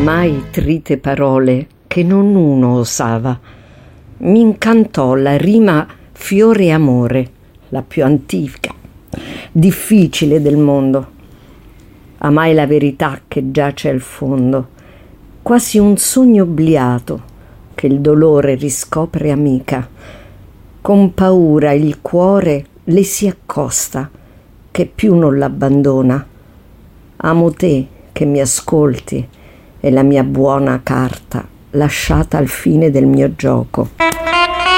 mai trite parole che non uno osava. Mi incantò la rima fiore e amore, la più antica, difficile del mondo. Amai la verità che giace al fondo, quasi un sogno obliato che il dolore riscopre amica. Con paura il cuore le si accosta, che più non l'abbandona. Amo te che mi ascolti e la mia buona carta lasciata al fine del mio gioco.